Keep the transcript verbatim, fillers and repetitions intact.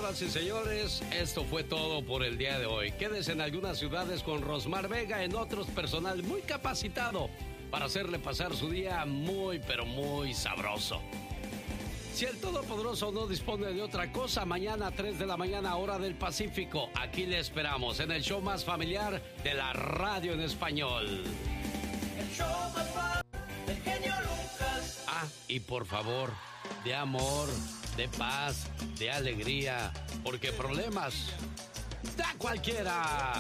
Señoras y señores, esto fue todo por el día de hoy. Quédese en algunas ciudades con Rosmar Vega, en otros personal muy capacitado para hacerle pasar su día muy, pero muy sabroso. Si el Todopoderoso no dispone de otra cosa, mañana a tres de la mañana, hora del Pacífico, aquí le esperamos en el show más familiar de la radio en español. El show más familiar del genio Lucas. Ah, y por favor, de amor, de paz, de alegría, porque problemas da cualquiera.